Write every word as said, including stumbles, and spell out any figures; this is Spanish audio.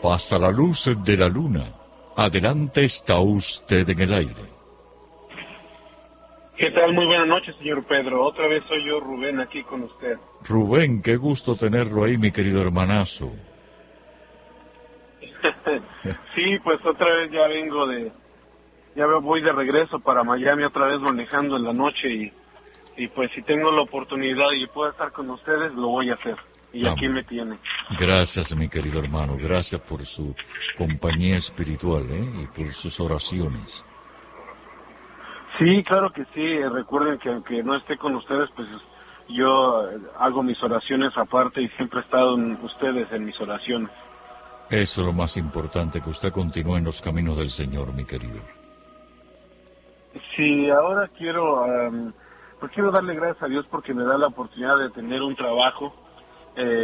Pasa la luz de la luna. Adelante, está usted en el aire. ¿Qué tal? Muy buenas noches, señor Pedro. Otra vez soy yo, Rubén, aquí con usted. Rubén, qué gusto tenerlo ahí, mi querido hermanazo. Sí, pues otra vez ya vengo de... Ya voy de regreso para Miami, otra vez manejando en la noche y, y pues si tengo la oportunidad y puedo estar con ustedes, lo voy a hacer. Y Amén. Aquí me tiene. Gracias, mi querido hermano. Gracias por su compañía espiritual, ¿eh? Y por sus oraciones. Sí, claro que sí. Recuerden que aunque no esté con ustedes, pues yo eh, hago mis oraciones aparte y siempre he estado en ustedes en mis oraciones. Eso es lo más importante, que usted continúe en los caminos del Señor, mi querido. Sí, ahora quiero, um, pues quiero darle gracias a Dios porque me da la oportunidad de tener un trabajo. Eh,